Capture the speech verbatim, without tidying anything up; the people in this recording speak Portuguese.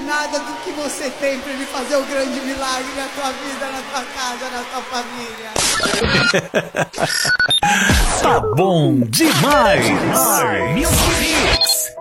nada do que você tem pra ele fazer o grande milagre na tua vida, na tua casa, na tua família. Tá bom demais! Music Mix.